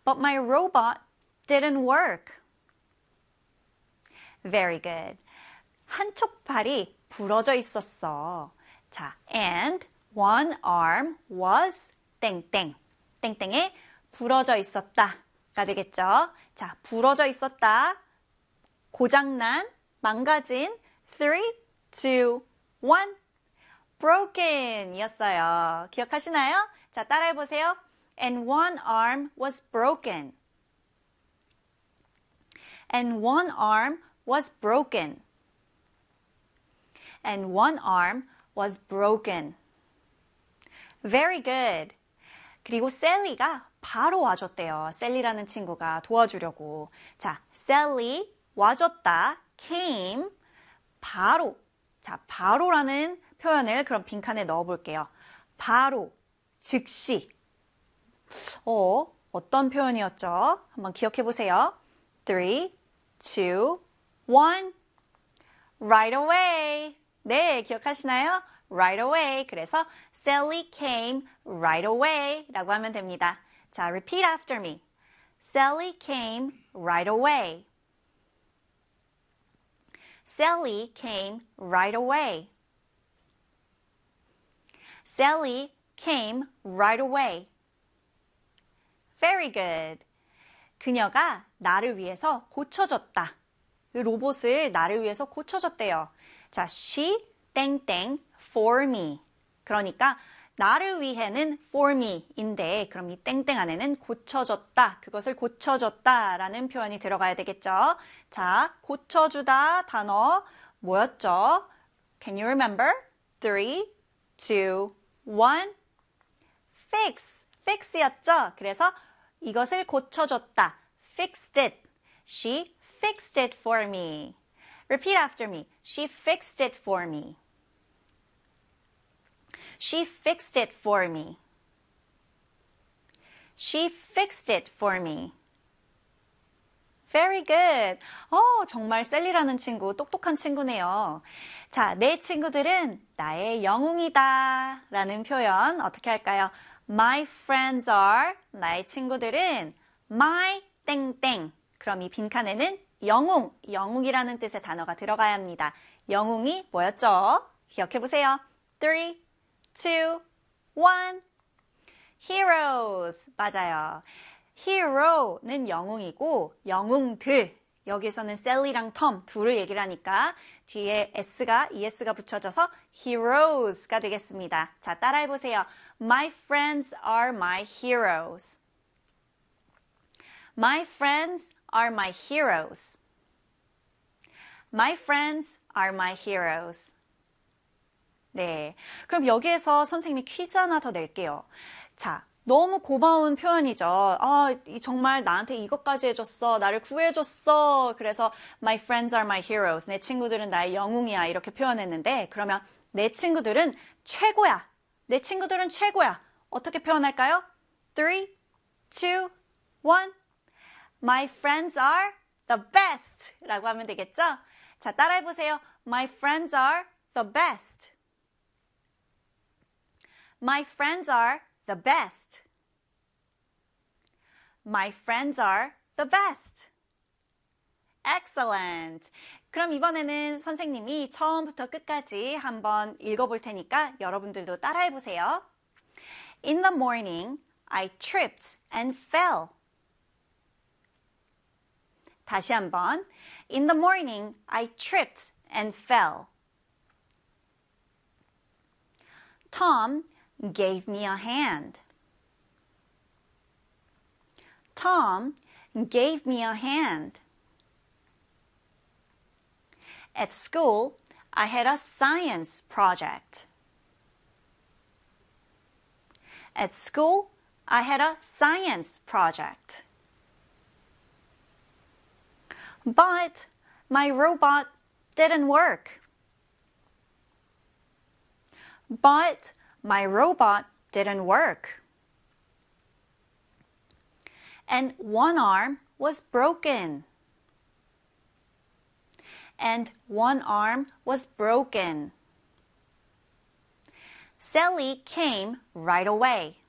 but my robot didn't work. Very good. 한쪽 팔이 부러져 있었어. 자, and one arm was 땡땡. 땡땡에 부러져 있었다가 되겠죠. 자, 부러져 있었다. 고장난, 망가진 3, 2, 1 broken 이었어요. 기억하시나요? 자, 따라해보세요. And one arm was broken. And one arm was broken. And one arm was broken. Very good. 그리고 셀리가 바로 와줬대요. 셀리라는 친구가 도와주려고. 자, 셀리 와줬다. came 바로. 자, 바로라는 표현을 그럼 빈칸에 넣어볼게요. 바로, 즉시. 어떤 표현이었죠? 한번 기억해보세요. 3, 2, 1 Right away. 네, 기억하시나요? Right away. 그래서 Sally came right away 라고 하면 됩니다. 자, repeat after me. Sally came right away. Sally came right away. Sally came right away. Very good. 그녀가 나를 위해서 고쳐줬다. 그 로봇을 나를 위해서 고쳐줬대요. 자, she 땡땡 for me. 그러니까 나를 위해는 for me인데 그럼 이 땡땡 안에는 고쳐줬다. 그것을 고쳐줬다라는 표현이 들어가야 되겠죠. 자, 고쳐주다 단어 뭐였죠? Can you remember? 3, 2, 1 fix. fix였죠. 그래서 이것을 고쳐줬다. fixed it. She fixed it for me. Repeat after me. She fixed it for me. She fixed it for me. She fixed it for me. Very good. 정말 셀리라는 친구 똑똑한 친구네요. 자, 내 친구들은 나의 영웅이다 라는 표현 어떻게 할까요? My friends are, 나의 친구들은 my 땡땡. 그럼 이 빈칸에는 영웅, 영웅이라는 뜻의 단어가 들어가야 합니다. 영웅이 뭐였죠? 기억해보세요. 3, 2, 1 Heroes. 맞아요. Hero는 영웅이고 영웅들. 여기서는 셀리랑 톰 둘을 얘기를 하니까 뒤에 S가, ES가 붙여져서 Heroes가 되겠습니다. 자, 따라해보세요. My friends are my heroes. My friends are my heroes. My friends are my heroes. 네, 그럼 여기에서 선생님이 퀴즈 하나 더 낼게요. 자, 너무 고마운 표현이죠. 정말 나한테 이것까지 해줬어. 나를 구해줬어. 그래서 my friends are my heroes. 내 친구들은 나의 영웅이야. 이렇게 표현했는데 그러면 내 친구들은 최고야. 내 친구들은 최고야. 어떻게 표현할까요? 3, 2, 1 My friends are the best 라고 하면 되겠죠? 자, 따라해보세요. My friends are the best. My friends are the best. My friends are the best. Excellent. 그럼 이번에는 선생님이 처음부터 끝까지 한번 읽어볼 테니까 여러분들도 따라해보세요. In the morning, I tripped and fell. 다시 한번. In the morning, I tripped and fell. Tom gave me a hand. Tom gave me a hand. At school, I had a science project. At school, I had a science project. But my robot didn't work. But my robot didn't work. And one arm was broken. And one arm was broken. Sally came right away.